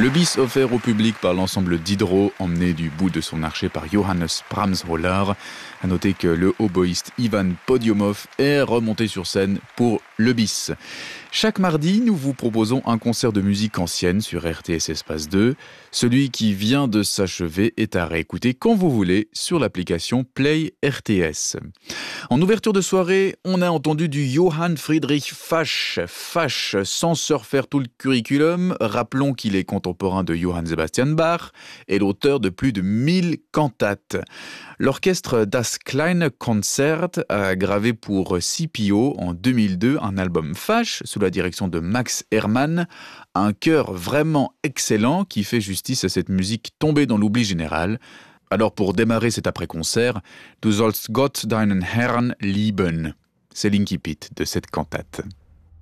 Le bis offert au public par l'ensemble Diderot, emmené du bout de son archet par Johannes Bramsholler. À noter que le hautboïste Ivan Podiumov est remonté sur scène pour le bis. Chaque mardi, nous vous proposons un concert de musique ancienne sur RTS Espace 2. Celui qui vient de s'achever est à réécouter quand vous voulez sur l'application Play RTS. En ouverture de soirée, on a entendu du Johann Friedrich Fasch. Fasch, sans se refaire tout le curriculum, rappelons qu'il est contemporain de Johann Sebastian Bach et l'auteur de plus de 1000 cantates. L'orchestre Das Kleine Konzert a gravé pour CPO en 2002 un album Fasch sous la direction de Max Herrmann, un chœur vraiment excellent qui fait justice à cette musique tombée dans l'oubli général. Alors pour démarrer cet après-concert, Du sollst Gott deinen Herrn lieben, c'est l'incipit de cette cantate.